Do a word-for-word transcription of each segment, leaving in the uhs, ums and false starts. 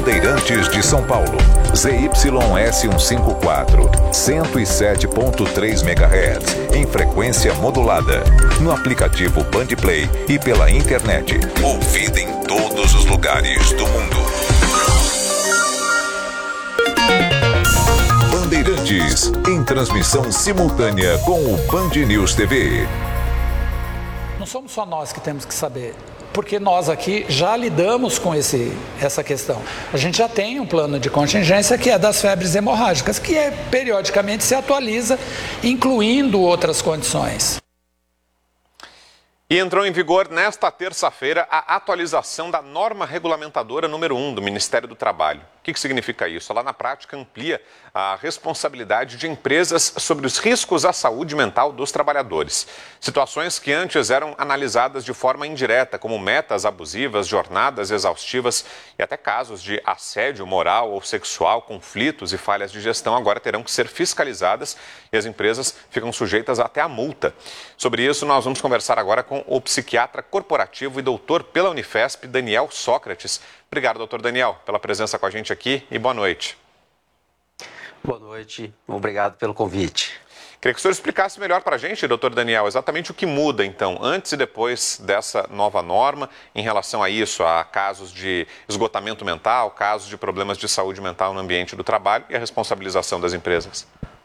Bandeirantes de São Paulo, Z Y S cento e cinquenta e quatro, cento e sete ponto três megahertz, em frequência modulada, no aplicativo Bandplay e pela internet. Ouvida em todos os lugares do mundo. Bandeirantes, em transmissão simultânea com o Band News T V. Não somos só nós que temos que saber, porque nós aqui já lidamos com esse, essa questão. A gente já tem um plano de contingência que é das febres hemorrágicas, que é, periodicamente se atualiza, incluindo outras condições. E entrou em vigor nesta terça-feira a atualização da norma regulamentadora número um do Ministério do Trabalho. O que, que significa isso? Ela, na prática, amplia a responsabilidade de empresas sobre os riscos à saúde mental dos trabalhadores. Situações que antes eram analisadas de forma indireta, como metas abusivas, jornadas exaustivas e até casos de assédio moral ou sexual, conflitos e falhas de gestão, agora terão que ser fiscalizadas e as empresas ficam sujeitas até a multa. Sobre isso, nós vamos conversar agora com o psiquiatra corporativo e doutor pela Unifesp, Daniel Sócrates. Obrigado, doutor Daniel, pela presença com a gente aqui e boa noite. Boa noite, obrigado pelo convite. Queria que o senhor explicasse melhor para a gente, doutor Daniel, exatamente o que muda, então, antes e depois dessa nova norma, em relação a isso, a casos de esgotamento mental, casos de problemas de saúde mental no ambiente do trabalho e a responsabilização das empresas.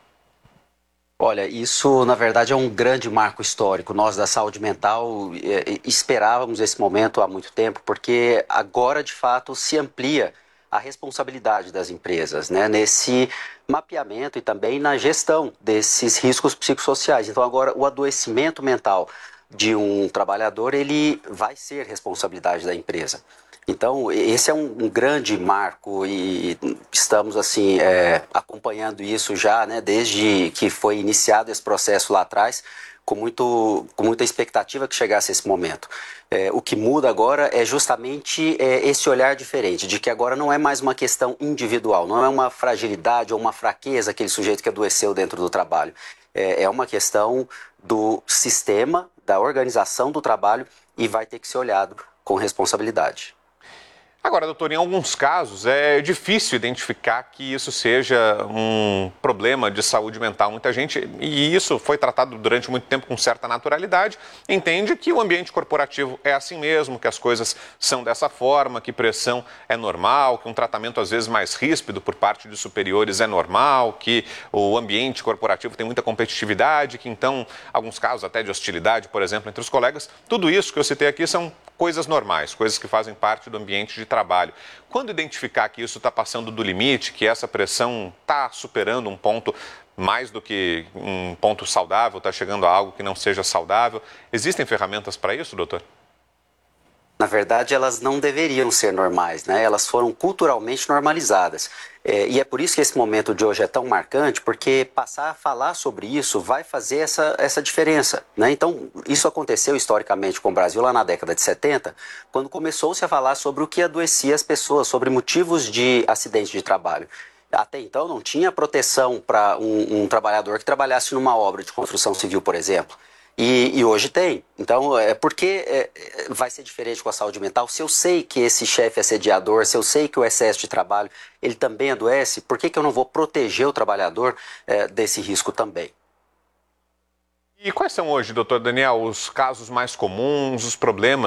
Olha, isso na verdade é um grande marco histórico. Nós da saúde mental eh, esperávamos esse momento há muito tempo, porque agora de fato se amplia a responsabilidade das empresas, né, nesse mapeamento e também na gestão desses riscos psicossociais. Então agora o adoecimento mental de um trabalhador, ele vai ser responsabilidade da empresa. Então, esse é um, um grande marco e estamos assim é, acompanhando isso já, né, desde que foi iniciado esse processo lá atrás, com, muito, com muita expectativa que chegasse esse momento. É, o que muda agora é justamente é, esse olhar diferente, de que agora não é mais uma questão individual, não é uma fragilidade ou uma fraqueza aquele sujeito que adoeceu dentro do trabalho. É, é uma questão do sistema, da organização do trabalho e vai ter que ser olhado com responsabilidade. Agora, doutor, em alguns casos é difícil identificar que isso seja um problema de saúde mental. Muita gente, e isso foi tratado durante muito tempo com certa naturalidade, entende que o ambiente corporativo é assim mesmo, que as coisas são dessa forma, que pressão é normal, que um tratamento às vezes mais ríspido por parte de superiores é normal, que o ambiente corporativo tem muita competitividade, que então, alguns casos até de hostilidade, por exemplo, entre os colegas. Tudo isso que eu citei aqui são coisas normais, coisas que fazem parte do ambiente de trabalho. Quando identificar que isso está passando do limite, que essa pressão está superando um ponto mais do que um ponto saudável, está chegando a algo que não seja saudável, existem ferramentas para isso, doutor? Na verdade, elas não deveriam ser normais, né? Elas foram culturalmente normalizadas. É, e é por isso que esse momento de hoje é tão marcante, porque passar a falar sobre isso vai fazer essa, essa diferença, né? Então, isso aconteceu historicamente com o Brasil lá na década de setenta, quando começou-se a falar sobre o que adoecia as pessoas, sobre motivos de acidente de trabalho. Até então, não tinha proteção para um, um trabalhador que trabalhasse numa obra de construção civil, por exemplo. E, e hoje tem. Então, é porque é, vai ser diferente com a saúde mental. Se eu sei que esse chefe assediador, se eu sei que o excesso de trabalho, ele também adoece, por que que eu não vou proteger o trabalhador é, desse risco também? E quais são hoje, doutor Daniel, os casos mais comuns, os problemas